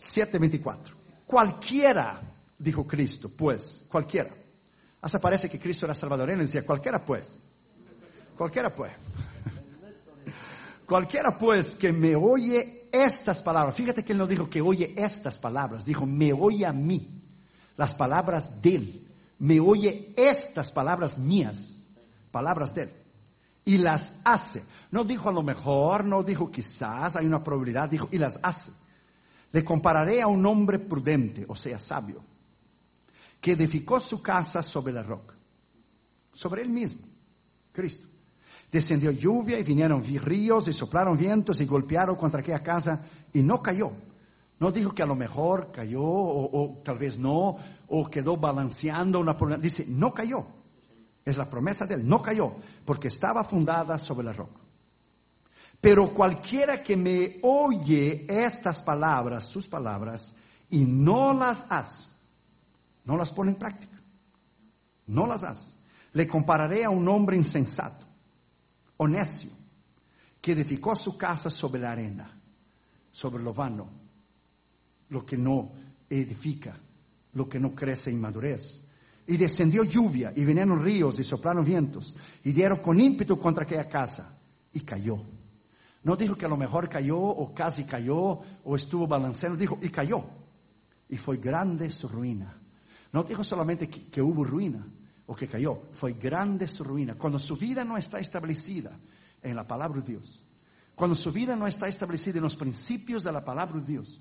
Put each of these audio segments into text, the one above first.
7:24. Cualquiera, dijo Cristo, pues, cualquiera. Hasta parece que Cristo era salvadoreño y decía, cualquiera pues. Cualquiera pues. Cualquiera pues que me oye estas palabras. Fíjate que él no dijo que oye estas palabras. Dijo, me oye a mí. Las palabras de él. Me oye estas palabras mías. Palabras de él. Y las hace. No dijo a lo mejor, no dijo quizás, hay una probabilidad. Dijo, y las hace. Le compararé a un hombre prudente, o sea, sabio, que edificó su casa sobre la roca. Sobre él mismo, Cristo. Descendió lluvia y vinieron ríos y soplaron vientos y golpearon contra aquella casa y no cayó. No dijo que a lo mejor cayó o tal vez no, o quedó balanceando una probabilidad. Dice, no cayó. Es la promesa de él, no cayó, porque estaba fundada sobre la roca. Pero cualquiera que me oye estas palabras, sus palabras, y no las hace, no las pone en práctica, no las hace, le compararé a un hombre insensato, o necio, que edificó su casa sobre la arena, sobre lo vano, lo que no edifica, lo que no crece en madurez. Y descendió lluvia, y vinieron ríos, y soplaron vientos, y dieron con ímpetu contra aquella casa, y cayó. No dijo que a lo mejor cayó, o casi cayó, o estuvo balanceando, dijo, y cayó. Y fue grande su ruina. No dijo solamente que hubo ruina, o que cayó, fue grande su ruina. Cuando su vida no está establecida en la palabra de Dios, cuando su vida no está establecida en los principios de la palabra de Dios,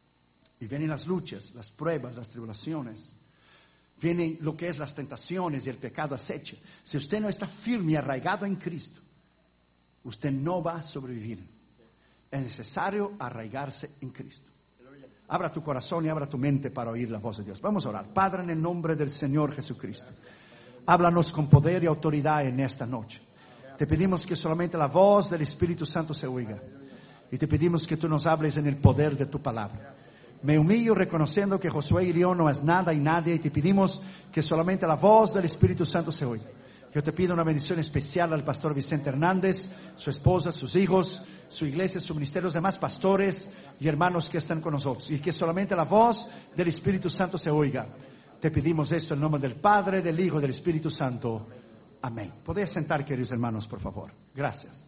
y vienen las luchas, las pruebas, las tribulaciones, vienen lo que es las tentaciones y el pecado acecha. Si usted no está firme y arraigado en Cristo, usted no va a sobrevivir. Es necesario arraigarse en Cristo. Abra tu corazón y abra tu mente para oír la voz de Dios. Vamos a orar. Padre, en el nombre del Señor Jesucristo, háblanos con poder y autoridad en esta noche. Te pedimos que solamente la voz del Espíritu Santo se oiga. Y te pedimos que tú nos hables en el poder de tu palabra. Me humillo reconociendo que Josué hirió no es nada y nadie. Y te pedimos que solamente la voz del Espíritu Santo se oiga. Yo te pido una bendición especial al pastor Vicente Hernández, su esposa, sus hijos, su iglesia, su ministerio, los demás pastores y hermanos que están con nosotros. Y que solamente la voz del Espíritu Santo se oiga. Te pedimos esto en nombre del Padre, del Hijo y del Espíritu Santo. Amén. ¿Podéis sentar, queridos hermanos, por favor? Gracias.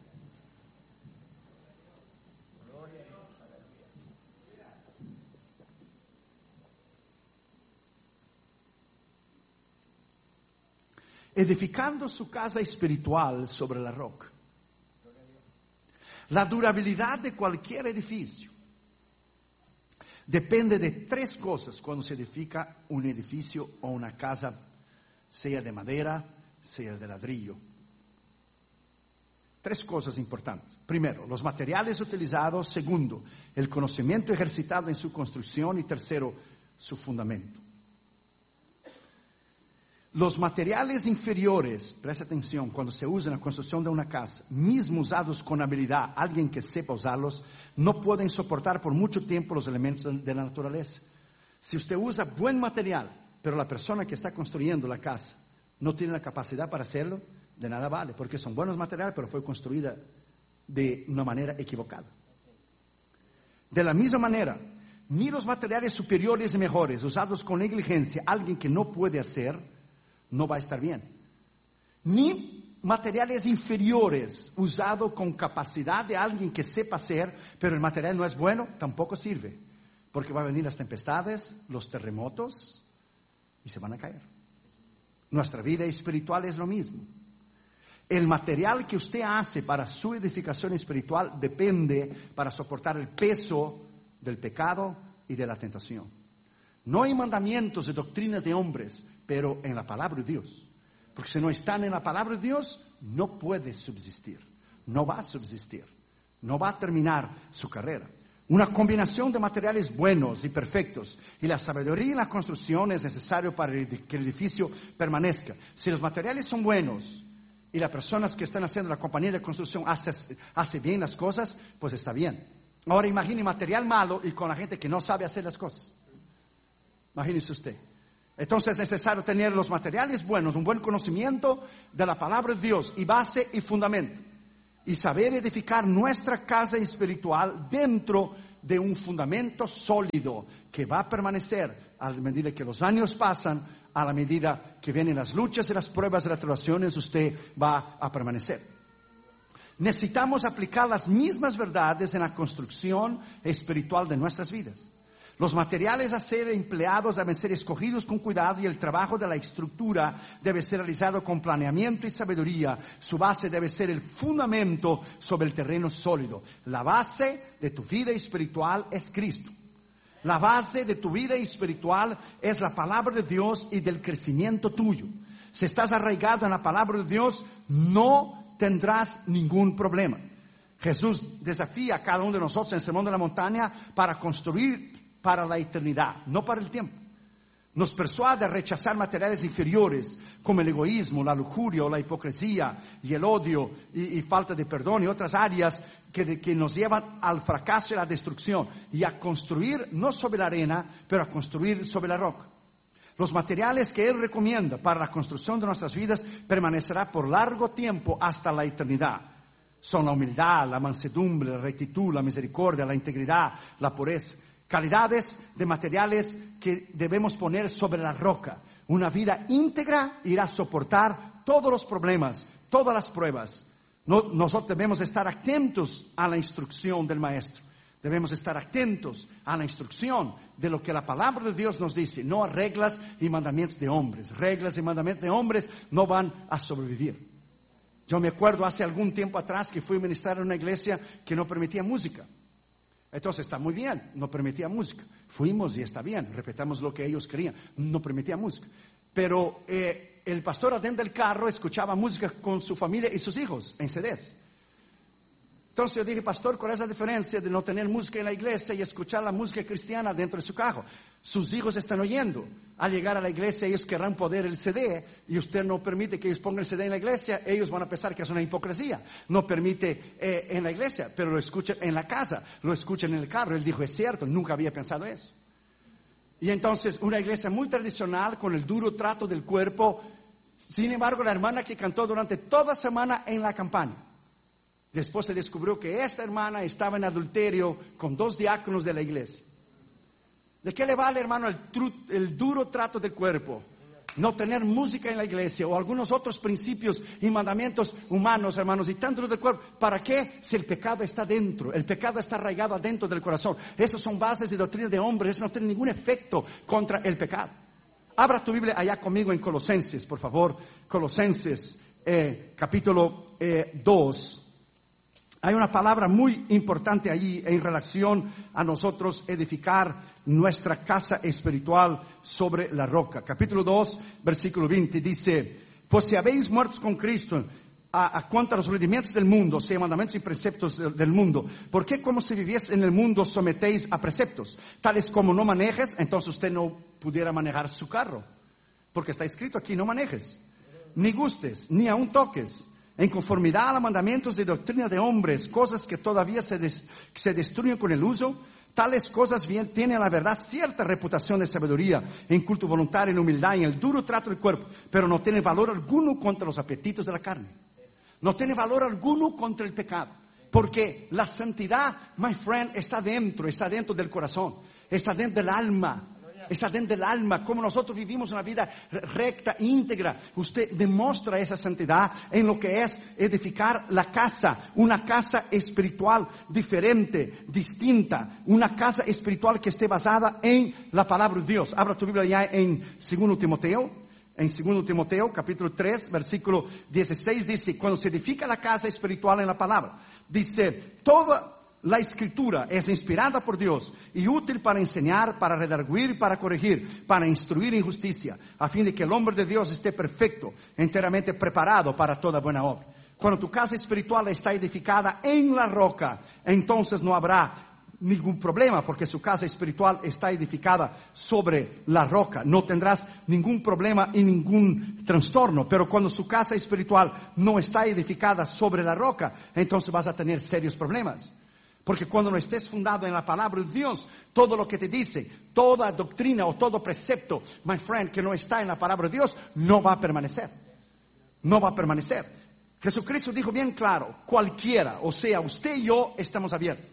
Edificando su casa espiritual sobre la roca. La durabilidad de cualquier edificio depende de tres cosas cuando se edifica un edificio o una casa, sea de madera, sea de ladrillo. Tres cosas importantes. Primero, los materiales utilizados. Segundo, el conocimiento ejercitado en su construcción. Y tercero, su fundamento. Los materiales inferiores, presta atención, cuando se usan en la construcción de una casa, mismo usados con habilidad, alguien que sepa usarlos, no pueden soportar por mucho tiempo los elementos de la naturaleza. Si usted usa buen material, pero la persona que está construyendo la casa no tiene la capacidad para hacerlo, de nada vale, porque son buenos materiales, pero fue construida de una manera equivocada. De la misma manera, ni los materiales superiores y mejores, usados con negligencia, alguien que no puede hacer, no va a estar bien. Ni materiales inferiores usados con capacidad de alguien que sepa hacer, pero el material no es bueno, tampoco sirve. Porque van a venir las tempestades, los terremotos y se van a caer. Nuestra vida espiritual es lo mismo. El material que usted hace para su edificación espiritual depende para soportar el peso del pecado y de la tentación. No hay mandamientos y doctrinas de hombres, pero en la palabra de Dios. Porque si no están en la palabra de Dios, no puede subsistir. No va a subsistir. No va a terminar su carrera. Una combinación de materiales buenos y perfectos. Y la sabiduría en la construcción es necesario para que el edificio permanezca. Si los materiales son buenos y las personas que están haciendo la compañía de construcción hace bien las cosas, pues está bien. Ahora imagine material malo y con la gente que no sabe hacer las cosas. Imagínese usted. Entonces es necesario tener los materiales buenos, un buen conocimiento de la palabra de Dios y base y fundamento. Y saber edificar nuestra casa espiritual dentro de un fundamento sólido que va a permanecer a medida que los años pasan, a la medida que vienen las luchas y las pruebas y las tribulaciones, usted va a permanecer. Necesitamos aplicar las mismas verdades en la construcción espiritual de nuestras vidas. Los materiales a ser empleados deben ser escogidos con cuidado y el trabajo de la estructura debe ser realizado con planeamiento y sabiduría. Su base debe ser el fundamento sobre el terreno sólido. La base de tu vida espiritual es Cristo. La base de tu vida espiritual es la palabra de Dios y del crecimiento tuyo. Si estás arraigado en la palabra de Dios, no tendrás ningún problema. Jesús desafía a cada uno de nosotros en el Sermón de la Montaña para construir para la eternidad, no para el tiempo. Nos persuade a rechazar materiales inferiores como el egoísmo, la lujuria o la hipocresía y el odio y falta de perdón y otras áreas que nos llevan al fracaso y la destrucción, y a construir no sobre la arena, pero a construir sobre la roca. Los materiales que Él recomienda para la construcción de nuestras vidas permanecerá por largo tiempo hasta la eternidad. Son la humildad, la mansedumbre, la rectitud, la misericordia, la integridad, la pureza. Calidades de materiales que debemos poner sobre la roca. Una vida íntegra irá a soportar todos los problemas, todas las pruebas. Nosotros debemos estar atentos a la instrucción del Maestro. Debemos estar atentos a la instrucción de lo que la palabra de Dios nos dice, no a reglas y mandamientos de hombres. Reglas y mandamientos de hombres no van a sobrevivir. Yo me acuerdo hace algún tiempo atrás que fui a ministrar en una iglesia que no permitía música. Entonces está muy bien, no permitía música. Fuimos y está bien, respetamos lo que ellos querían, no permitía música. Pero el pastor adentro del carro escuchaba música con su familia y sus hijos en CDs. Entonces yo dije, pastor, ¿cuál es la diferencia de no tener música en la iglesia y escuchar la música cristiana dentro de su carro? Sus hijos están oyendo. Al llegar a la iglesia ellos querrán poner el CD y usted no permite que ellos pongan el CD en la iglesia, ellos van a pensar que es una hipocresía. No permite en la iglesia, pero lo escuchan en la casa, lo escuchan en el carro. Él dijo, es cierto, nunca había pensado eso. Y entonces una iglesia muy tradicional con el duro trato del cuerpo. Sin embargo, la hermana que cantó durante toda semana en la campaña, después se descubrió que esta hermana estaba en adulterio con 2 diáconos de la iglesia. ¿De qué le vale, hermano, el duro trato del cuerpo? No tener música en la iglesia o algunos otros principios y mandamientos humanos, hermanos, y tanto del cuerpo. ¿Para qué? Si el pecado está dentro, el pecado está arraigado adentro del corazón. Esas son bases de doctrina de hombres, eso no tiene ningún efecto contra el pecado. Abra tu Biblia allá conmigo en Colosenses, por favor. Colosenses, capítulo 2. Hay una palabra muy importante allí en relación a nosotros edificar nuestra casa espiritual sobre la roca. Capítulo 2, versículo 20 dice, pues si habéis muertos con Cristo a cuanto a los rudimentos del mundo, o sea, mandamientos y preceptos del mundo, ¿por qué como si viviese en el mundo sometéis a preceptos? Tales como no manejes, entonces usted no pudiera manejar su carro, porque está escrito aquí, no manejes, ni gustes, ni aun toques. En conformidad a los mandamientos de doctrina de hombres, cosas que todavía se destruyen con el uso, tales cosas bien tienen la verdad cierta reputación de sabiduría, en culto voluntario, en humildad, en el duro trato del cuerpo, pero no tiene valor alguno contra los apetitos de la carne. No tiene valor alguno contra el pecado, porque la santidad, my friend, está dentro del corazón, está dentro del alma. Está dentro del alma, como nosotros vivimos una vida recta, íntegra. Usted demuestra esa santidad en lo que es edificar la casa, una casa espiritual diferente, distinta, una casa espiritual que esté basada en la palabra de Dios. Abra tu Biblia ya en 2 Timoteo, capítulo 3, versículo 16, dice, cuando se edifica la casa espiritual en la palabra, dice, toda la escritura es inspirada por Dios y útil para enseñar, para redarguir, para corregir, para instruir en justicia, a fin de que el hombre de Dios esté perfecto, enteramente preparado para toda buena obra. Cuando tu casa espiritual está edificada en la roca, entonces no habrá ningún problema, porque su casa espiritual está edificada sobre la roca. No tendrás ningún problema y ningún trastorno. Pero cuando su casa espiritual no está edificada sobre la roca, entonces vas a tener serios problemas. Porque cuando no estés fundado en la palabra de Dios, todo lo que te dice, toda doctrina o todo precepto, my friend, que no está en la palabra de Dios, no va a permanecer. No va a permanecer. Jesucristo dijo bien claro, cualquiera, o sea, usted y yo estamos abiertos.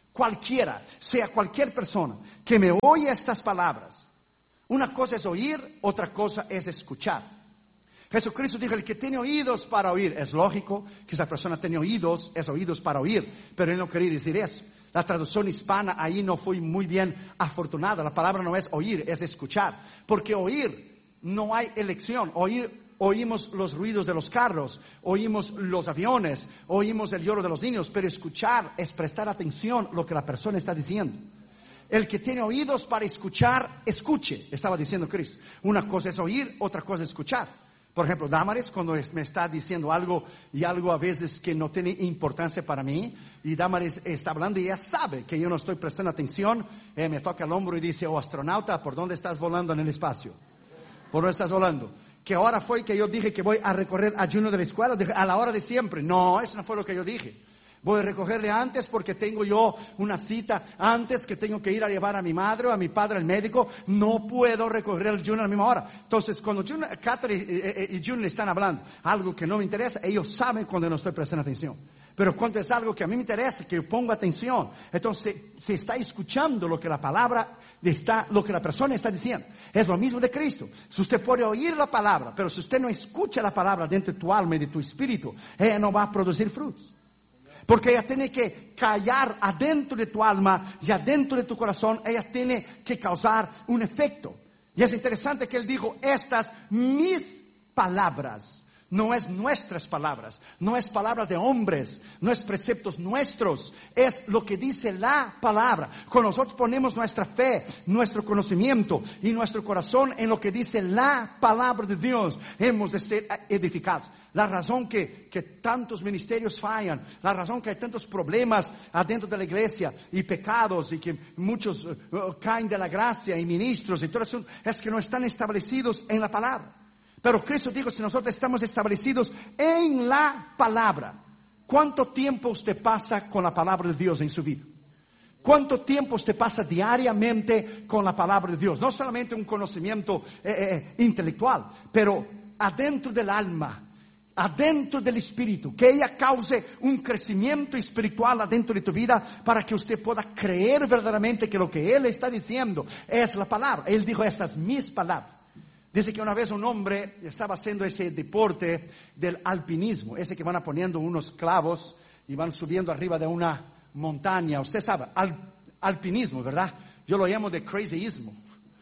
cualquiera, sea cualquier persona que me oye estas palabras, una cosa es oír, otra cosa es escuchar. Jesucristo dijo, el que tiene oídos para oír, es lógico que esa persona tiene oídos, es oídos para oír, pero él no quería decir eso. La traducción hispana ahí no fue muy bien afortunada. La palabra no es oír, es escuchar. Porque oír no hay elección. Oímos los ruidos de los carros, oímos los aviones, oímos el lloro de los niños, pero escuchar es prestar atención a lo que la persona está diciendo. El que tiene oídos para escuchar, escuche, estaba diciendo Cristo. Una cosa es oír, otra cosa es escuchar. Por ejemplo, Damaris, cuando me está diciendo algo y algo a veces que no tiene importancia para mí, y Damaris está hablando y ella sabe que yo no estoy prestando atención, me toca el hombro y dice, oh astronauta, ¿por dónde estás volando en el espacio? ¿Por dónde estás volando? ¿Qué hora fue que yo dije que voy a recorrer ayuno de la escuela? Dije, a la hora de siempre. No, eso no fue lo que yo dije. Voy a recogerle antes porque tengo yo una cita antes que tengo que ir a llevar a mi madre o a mi padre al médico. No puedo recoger el Junior a la misma hora. Entonces, cuando Catherine y Junior le están hablando algo que no me interesa, ellos saben cuando no estoy prestando atención. Pero cuando es algo que a mí me interesa, que yo pongo atención, entonces se está escuchando lo que la palabra lo que la persona está diciendo. Es lo mismo de Cristo. Si usted puede oír la palabra, pero si usted no escucha la palabra dentro de tu alma y de tu espíritu, ella no va a producir frutos. Porque ella tiene que callar adentro de tu alma y adentro de tu corazón, ella tiene que causar un efecto. Y es interesante que él dijo, estas mis palabras. No es nuestras palabras, no es palabras de hombres, no es preceptos nuestros, es lo que dice la palabra. Cuando nosotros ponemos nuestra fe, nuestro conocimiento y nuestro corazón en lo que dice la palabra de Dios, hemos de ser edificados. La razón que tantos ministerios fallan, la razón que hay tantos problemas adentro de la iglesia y pecados y que muchos caen de la gracia y ministros y todo eso, es que no están establecidos en la palabra. Pero Cristo dijo, si nosotros estamos establecidos en la palabra, ¿cuánto tiempo usted pasa con la palabra de Dios en su vida? ¿Cuánto tiempo usted pasa diariamente con la palabra de Dios? No solamente un conocimiento intelectual, pero adentro del alma, adentro del espíritu, que ella cause un crecimiento espiritual adentro de tu vida para que usted pueda creer verdaderamente que lo que Él está diciendo es la palabra. Él dijo, estas mis palabras. Dice que una vez un hombre estaba haciendo ese deporte del alpinismo, ese que van poniendo unos clavos y van subiendo arriba de una montaña. Usted sabe, alpinismo, ¿verdad? Yo lo llamo de crazyismo,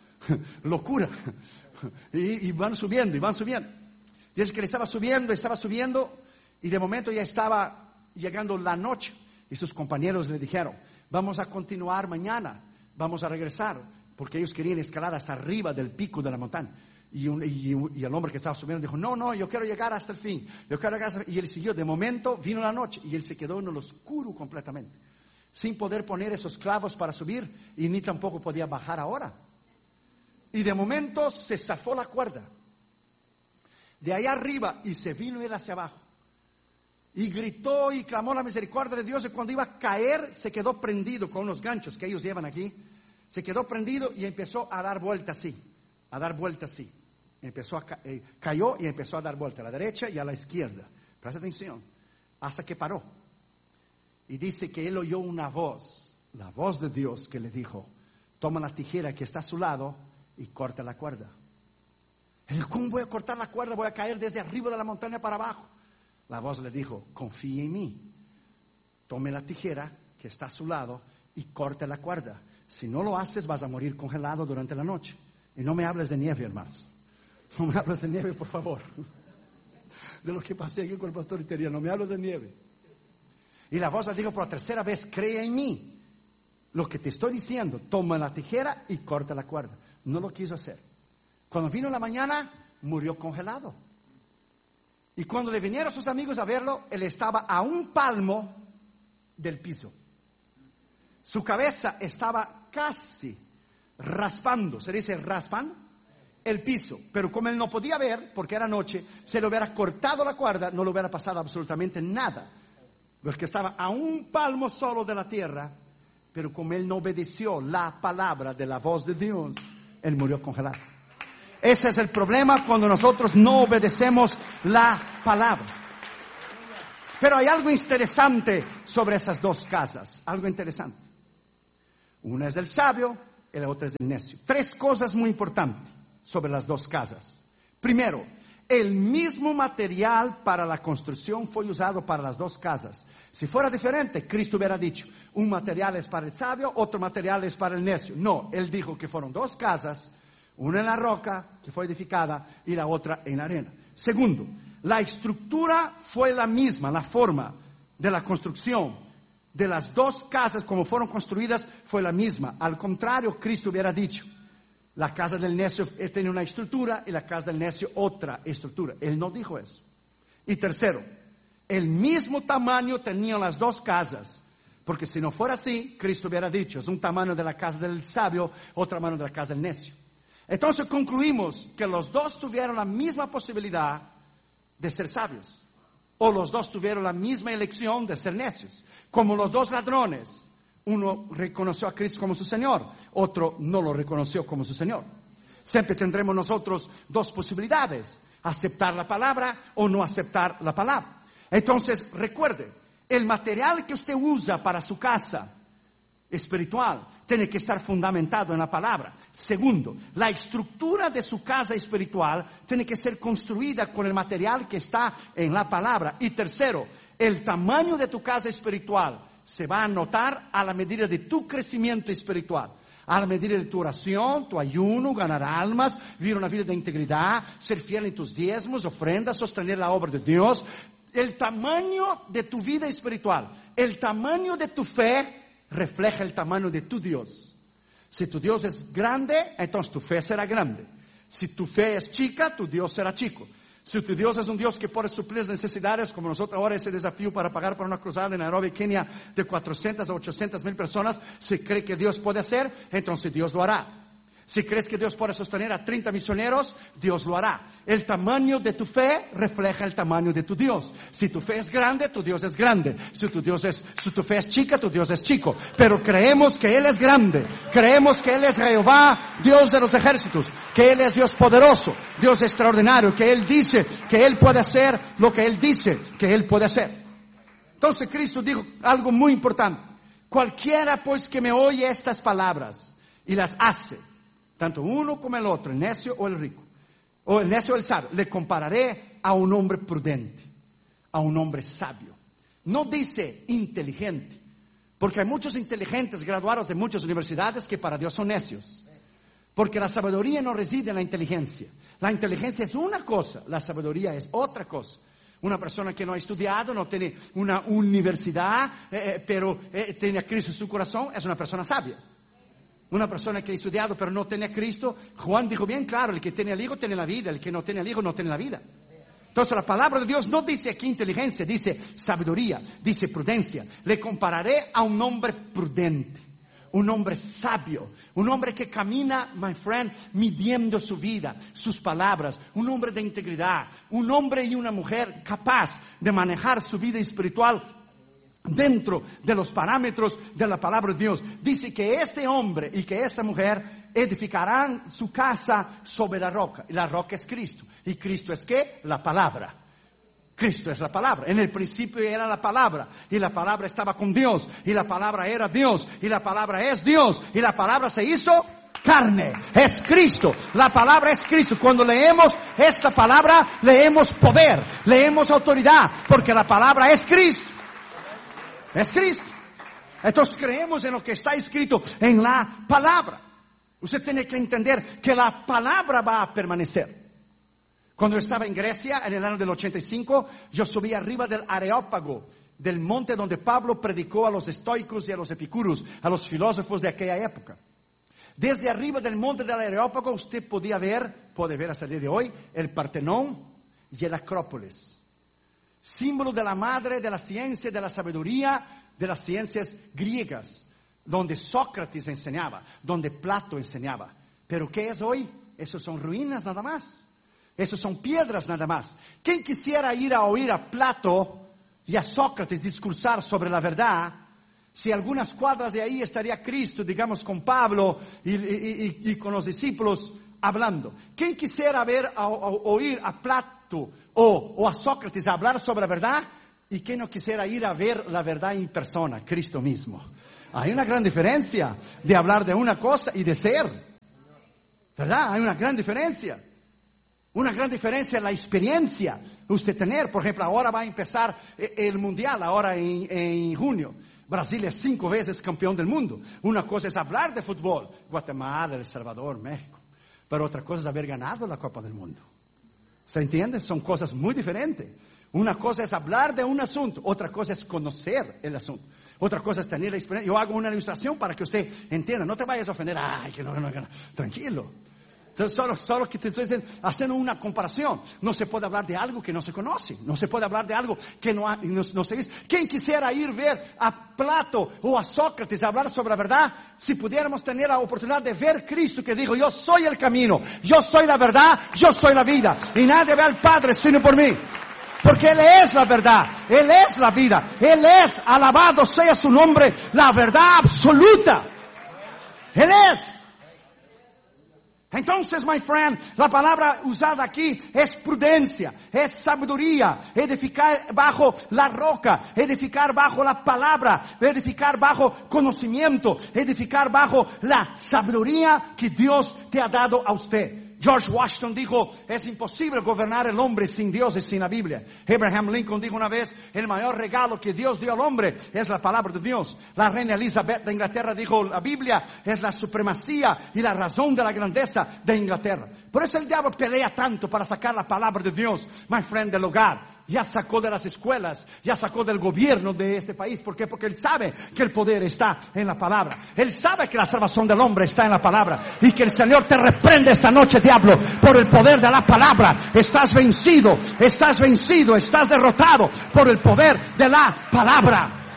locura. Y van subiendo, y van subiendo. Dice que él estaba subiendo, y de momento ya estaba llegando la noche. Y sus compañeros le dijeron, vamos a continuar mañana, vamos a regresar, porque ellos querían escalar hasta arriba del pico de la montaña. Y el hombre que estaba subiendo dijo, no, yo quiero llegar hasta el fin. Y él siguió. De momento vino la noche y él se quedó en el oscuro completamente, sin poder poner esos clavos para subir y ni tampoco podía bajar ahora. Y de momento se zafó la cuerda de allá arriba y se vino él hacia abajo. Y gritó y clamó la misericordia de Dios, y cuando iba a caer se quedó prendido con unos ganchos que ellos llevan aquí. Se quedó prendido y empezó a dar vuelta así. Cayó y empezó a dar vuelta a la derecha y a la izquierda. Presta atención. Hasta que paró. Y dice que él oyó una voz, la voz de Dios, que le dijo, toma la tijera que está a su lado y corta la cuerda. Él dijo, ¿cómo voy a cortar la cuerda? Voy a caer desde arriba de la montaña para abajo. La voz le dijo, confía en mí. Tome la tijera que está a su lado y corte la cuerda. Si no lo haces, vas a morir congelado durante la noche. Y no me hables de nieve, hermanos. No me hables de nieve, por favor. De lo que pasé aquí con el pastor Itería. No me hables de nieve. Y la voz le dijo por la tercera vez, cree en mí. Lo que te estoy diciendo, toma la tijera y corta la cuerda. No lo quiso hacer. Cuando vino la mañana, murió congelado. Y cuando le vinieron sus amigos a verlo, él estaba a un palmo del piso. Su cabeza estaba casi raspando, ¿se dice raspan? El piso. Pero como él no podía ver, porque era noche, se le hubiera cortado la cuerda, no le hubiera pasado absolutamente nada. Porque estaba a un palmo solo de la tierra, pero como él no obedeció la palabra de la voz de Dios, él murió congelado. Ese es el problema cuando nosotros no obedecemos la palabra. Pero hay algo interesante sobre esas dos casas, algo interesante. Una es del sabio y la otra es del necio. 3 cosas muy importantes sobre las 2 casas. Primero, el mismo material para la construcción fue usado para las 2 casas. Si fuera diferente, Cristo hubiera dicho, un material es para el sabio, otro material es para el necio. No, Él dijo que fueron 2 casas, una en la roca, que fue edificada, y la otra en la arena. Segundo, la estructura fue la misma, la forma de la construcción de las 2 casas como fueron construidas fue la misma. Al contrario, Cristo hubiera dicho, la casa del necio tiene una estructura y la casa del necio otra estructura. Él no dijo eso. Y tercero, el mismo tamaño tenían las 2 casas. Porque si no fuera así, Cristo hubiera dicho, es un tamaño de la casa del sabio, otro tamaño de la casa del necio. Entonces concluimos que los 2 tuvieron la misma posibilidad de ser sabios. O los 2 tuvieron la misma elección de ser necios. Como los 2 ladrones. Uno reconoció a Cristo como su Señor, otro no lo reconoció como su Señor. Siempre tendremos nosotros 2 posibilidades, aceptar la palabra o no aceptar la palabra. Entonces, recuerde, el material que usted usa para su casa espiritual tiene que estar fundamentado en la palabra. Segundo, la estructura de su casa espiritual tiene que ser construida con el material que está en la palabra. Y tercero, el tamaño de tu casa espiritual se va a notar a la medida de tu crecimiento espiritual. A la medida de tu oración, tu ayuno, ganar almas, vivir una vida de integridad, ser fiel en tus diezmos, ofrendas, sostener la obra de Dios. El tamaño de tu vida espiritual, el tamaño de tu fe, refleja el tamaño de tu Dios. Si tu Dios es grande, entonces tu fe será grande. Si tu fe es chica, tu Dios será chico. Si tu Dios es un Dios que puede suplir las necesidades, como nosotros ahora ese desafío para pagar para una cruzada en Nairobi, Kenia, de 400 a 800 mil personas, si cree que Dios puede hacer, entonces Dios lo hará. Si crees que Dios puede sostener a 30 misioneros, Dios lo hará. El tamaño de tu fe refleja el tamaño de tu Dios. Si tu fe es grande, tu Dios es grande. Si tu fe es chica, tu Dios es chico. Pero creemos que Él es grande. Creemos que Él es Jehová, Dios de los ejércitos. Que Él es Dios poderoso, Dios extraordinario. Que Él dice que Él puede hacer lo que Él dice que Él puede hacer. Entonces Cristo dijo algo muy importante. Cualquiera pues que me oye estas palabras y las hace, tanto uno como el otro, el necio o el rico, o el necio o el sabio, le compararé a un hombre prudente, a un hombre sabio. No dice inteligente, porque hay muchos inteligentes graduados de muchas universidades que para Dios son necios. Porque la sabiduría no reside en la inteligencia. La inteligencia es una cosa, la sabiduría es otra cosa. Una persona que no ha estudiado, no tiene una universidad, pero tiene a Cristo en su corazón, es una persona sabia. Una persona que ha estudiado pero no tiene a Cristo, Juan dijo bien claro, el que tiene al Hijo tiene la vida, el que no tiene al Hijo no tiene la vida. Entonces la palabra de Dios no dice aquí inteligencia, dice sabiduría, dice prudencia. Le compararé a un hombre prudente, un hombre sabio, un hombre que camina, my friend, midiendo su vida, sus palabras, un hombre de integridad, un hombre y una mujer capaz de manejar su vida espiritual dentro de los parámetros de la palabra de Dios. Dice que este hombre y que esta mujer edificarán su casa sobre la roca. Y la roca es Cristo. ¿Y Cristo es qué? La palabra. Cristo es la palabra. En el principio era la palabra. Y la palabra estaba con Dios. Y la palabra era Dios. Y la palabra es Dios. Y la palabra se hizo carne. Es Cristo. La palabra es Cristo. Cuando leemos esta palabra, leemos poder. Leemos autoridad. Porque la palabra es Cristo. Es Cristo. Entonces creemos en lo que está escrito en la palabra. Usted tiene que entender que la palabra va a permanecer. Cuando yo estaba en Grecia en el año del 85, yo subí arriba del Areópago, del monte donde Pablo predicó a los estoicos y a los epicúreos, a los filósofos de aquella época. Desde arriba del monte del Areópago usted puede ver hasta el día de hoy, el Partenón y el Acrópolis. Símbolo de la madre de la ciencia, de la sabiduría, de las ciencias griegas, donde Sócrates enseñaba, donde Plato enseñaba. Pero ¿qué es hoy? Esos son ruinas nada más. Esos son piedras nada más. ¿Quién quisiera ir a oír a Plato y a Sócrates discursar sobre la verdad? Si algunas cuadras de ahí estaría Cristo, digamos, con Pablo y con los discípulos hablando. ¿Quién quisiera oír a Plato o a Sócrates hablar sobre la verdad? ¿Y quién no quisiera ir a ver la verdad en persona? Cristo mismo. Hay una gran diferencia de hablar de una cosa y de ser. ¿Verdad? Hay una gran diferencia. Una gran diferencia en la experiencia usted tener. Por ejemplo, ahora va a empezar el mundial, ahora en junio. Brasil es 5 veces campeón del mundo. Una cosa es hablar de fútbol, Guatemala, El Salvador, México. Pero otra cosa es haber ganado la Copa del Mundo. ¿Usted entiende? Son cosas muy diferentes. Una cosa es hablar de un asunto, otra cosa es conocer el asunto. Otra cosa es tener la experiencia. Yo hago una ilustración para que usted entienda. No te vayas a ofender. Ay, que no. Tranquilo. Entonces, solo que te estoy diciendo, haciendo una comparación. No se puede hablar de algo que no se conoce. No se puede hablar de algo que no se dice. ¿Quién quisiera ir ver a Plato o a Sócrates hablar sobre la verdad? Si pudiéramos tener la oportunidad de ver Cristo que dijo, yo soy el camino, yo soy la verdad, yo soy la vida. Y nadie ve al Padre sino por mí. Porque Él es la verdad, Él es la vida, Él es, alabado sea su nombre, la verdad absoluta. Él es. Entonces, my friend, la palabra usada aquí es prudencia, es sabiduría, edificar bajo la roca, edificar bajo la palabra, edificar bajo conocimiento, edificar bajo la sabiduría que Dios te ha dado a usted. George Washington dijo, es imposible gobernar el hombre sin Dios y sin la Biblia. Abraham Lincoln dijo una vez, el mayor regalo que Dios dio al hombre es la palabra de Dios. La reina Elizabeth de Inglaterra dijo, la Biblia es la supremacía y la razón de la grandeza de Inglaterra. Por eso el diablo pelea tanto para sacar la palabra de Dios, my friend, del hogar. Ya sacó de las escuelas, ya sacó del gobierno de este país. ¿Por qué? Porque Él sabe que el poder está en la palabra. Él sabe que la salvación del hombre está en la palabra. Y que el Señor te reprende esta noche, diablo, por el poder de la palabra. Estás vencido, estás derrotado por el poder de la palabra.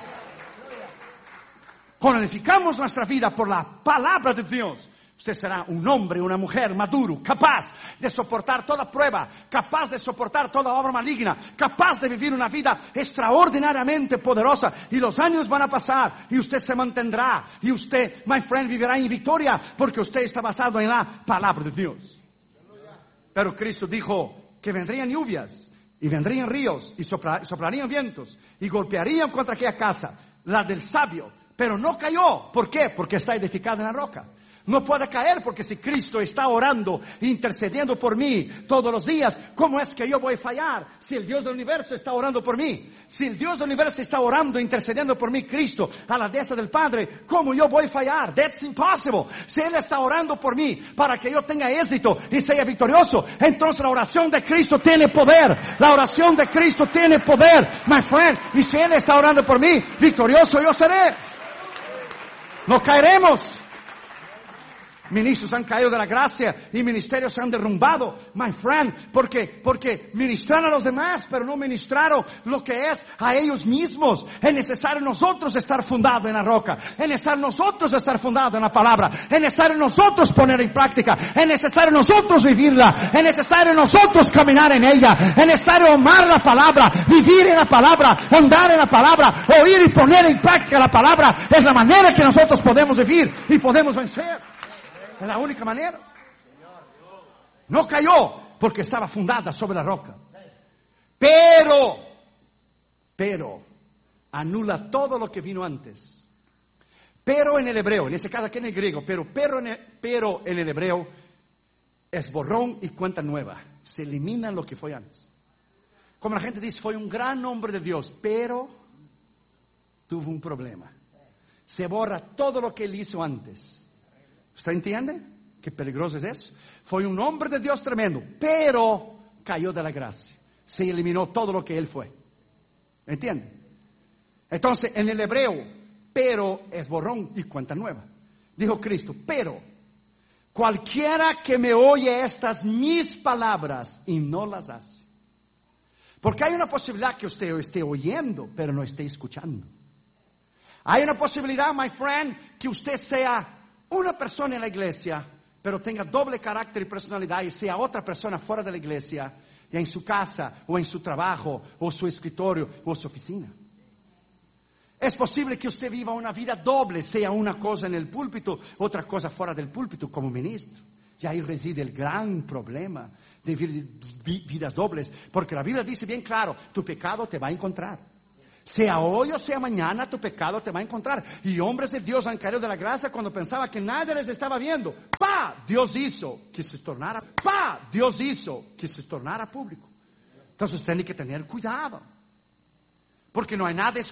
Cuando edificamos nuestra vida por la palabra de Dios, usted será un hombre, una mujer maduro, capaz de soportar toda prueba, capaz de soportar toda obra maligna, capaz de vivir una vida extraordinariamente poderosa. Y los años van a pasar y usted se mantendrá. Y usted, my friend, vivirá en victoria porque usted está basado en la palabra de Dios. Pero Cristo dijo que vendrían lluvias y vendrían ríos y soplarían vientos y golpearían contra aquella casa, la del sabio. Pero no cayó. ¿Por qué? Porque está edificada en la roca. No puede caer porque si Cristo está orando, intercediendo por mí todos los días, ¿cómo es que yo voy a fallar? Si el Dios del universo está orando por mí, si el Dios del universo está orando, intercediendo por mí, Cristo, a la diestra del Padre, ¿cómo yo voy a fallar? That's impossible. Si Él está orando por mí para que yo tenga éxito y sea victorioso, entonces la oración de Cristo tiene poder. La oración de Cristo tiene poder, my friend. Y si Él está orando por mí, victorioso yo seré. No caeremos. Ministros han caído de la gracia y ministerios se han derrumbado, my friend, porque ministraron a los demás, pero no ministraron lo que es a ellos mismos. Es necesario nosotros estar fundados en la roca, es necesario nosotros estar fundados en la palabra, es necesario nosotros poner en práctica, es necesario nosotros vivirla, es necesario nosotros caminar en ella, es necesario amar la palabra, vivir en la palabra, andar en la palabra, oír y poner en práctica la palabra. Es la manera que nosotros podemos vivir y podemos vencer. Es la única manera. No cayó porque estaba fundada sobre la roca. Pero, anula todo lo que vino antes. Pero en el hebreo, en ese caso aquí en el griego, pero en el hebreo es borrón y cuenta nueva. Se elimina lo que fue antes. Como la gente dice, fue un gran hombre de Dios, pero tuvo un problema. Se borra todo lo que él hizo antes. ¿Usted entiende? Qué peligroso es eso. Fue un hombre de Dios tremendo, pero cayó de la gracia. Se eliminó todo lo que él fue. ¿Entiende? Entonces, en el hebreo, pero es borrón y cuenta nueva. Dijo Cristo, pero cualquiera que me oye estas mis palabras y no las hace. Porque hay una posibilidad que usted esté oyendo, pero no esté escuchando. Hay una posibilidad, my friend, que usted sea una persona en la iglesia, pero tenga doble carácter y personalidad y sea otra persona fuera de la iglesia, en su casa, o en su trabajo, o su escritorio, o su oficina. Es posible que usted viva una vida doble, sea una cosa en el púlpito, otra cosa fuera del púlpito como ministro. Y ahí reside el gran problema de vidas dobles, porque la Biblia dice bien claro, tu pecado te va a encontrar. Sea hoy o sea mañana, tu pecado te va a encontrar. Y hombres de Dios han caído de la gracia cuando pensaba que nadie les estaba viendo. ¡Pah! Dios hizo que se tornara. ¡Pah! Dios hizo que se tornara público. Entonces tiene que tener cuidado. Porque no hay nada